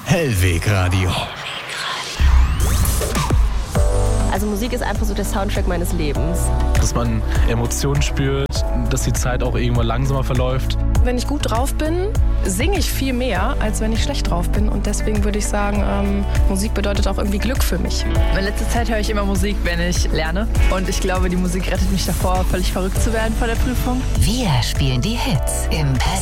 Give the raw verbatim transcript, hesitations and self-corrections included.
Hellweg Radio. Also Musik ist einfach so der Soundtrack meines Lebens. Dass man Emotionen spürt, dass die Zeit auch irgendwann langsamer verläuft. Wenn ich gut drauf bin, singe ich viel mehr, als wenn ich schlecht drauf bin. Und deswegen würde ich sagen, ähm, Musik bedeutet auch irgendwie Glück für mich. In letzter Zeit höre ich immer Musik, wenn ich lerne. Und ich glaube, die Musik rettet mich davor, völlig verrückt zu werden vor der Prüfung. Wir spielen die Hits im